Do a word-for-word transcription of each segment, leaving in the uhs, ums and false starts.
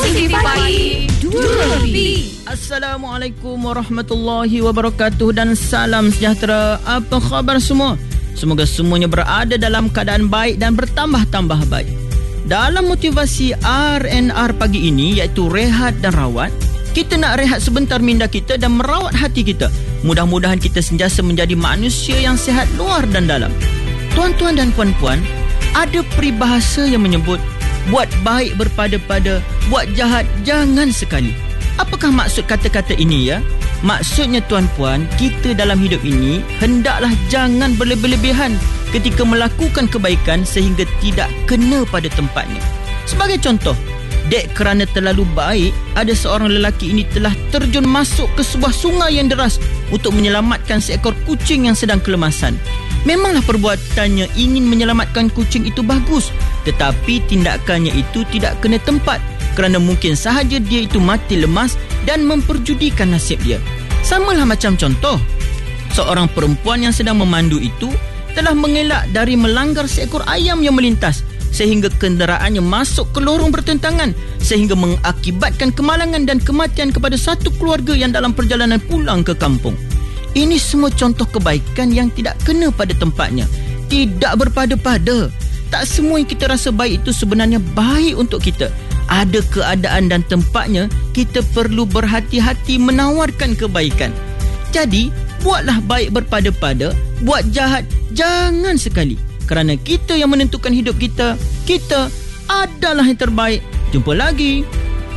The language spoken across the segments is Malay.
Positif Pagi dua B. Assalamualaikum warahmatullahi wabarakatuh dan salam sejahtera. Apa khabar semua? Semoga semuanya berada dalam keadaan baik dan bertambah-tambah baik. Dalam motivasi R and R pagi ini, iaitu rehat dan rawat, kita nak rehat sebentar minda kita dan merawat hati kita. Mudah-mudahan kita sentiasa menjadi manusia yang sihat luar dan dalam. Tuan-tuan dan puan-puan, ada peribahasa yang menyebut buat baik berpada-pada, buat jahat jangan sekali. Apakah maksud kata-kata ini ya? Maksudnya tuan-puan, kita dalam hidup ini hendaklah jangan berlebih-lebihan ketika melakukan kebaikan sehingga tidak kena pada tempatnya. Sebagai contoh, dek kerana terlalu baik, ada seorang lelaki ini telah terjun masuk ke sebuah sungai yang deras untuk menyelamatkan seekor kucing yang sedang kelemasan. Memanglah perbuatannya ingin menyelamatkan kucing itu bagus, tetapi tindakannya itu tidak kena tempat kerana mungkin sahaja dia itu mati lemas dan memperjudikan nasib dia. Samalah macam contoh, seorang perempuan yang sedang memandu itu telah mengelak dari melanggar seekor ayam yang melintas sehingga kenderaannya masuk ke lorong bertentangan sehingga mengakibatkan kemalangan dan kematian kepada satu keluarga yang dalam perjalanan pulang ke kampung. Ini semua contoh kebaikan yang tidak kena pada tempatnya, tidak berpada-pada. Tak semua yang kita rasa baik itu sebenarnya baik untuk kita. Ada keadaan dan tempatnya kita perlu berhati-hati menawarkan kebaikan. Jadi, buatlah baik berpada-pada, buat jahat jangan sekali. Kerana kita yang menentukan hidup kita, kita adalah yang terbaik. Jumpa lagi.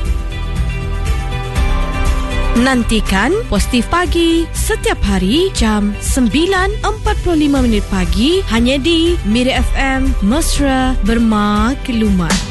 Nantikan Positif Pagi setiap hari jam sembilan empat puluh lima minit pagi hanya di Mira F M Mesra Bermaklumat.